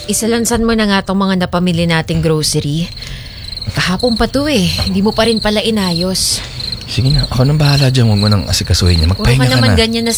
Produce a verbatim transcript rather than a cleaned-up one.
isalansan mo na nga tong mga napamili nating grocery. Kahapon pa to eh. Hindi mo pa rin pala inayos. Sige na, ako nang bahala dyan. Huwag mo nang asikasuhin niya. Magpahinga ka na. Huwag ka naman ganyan na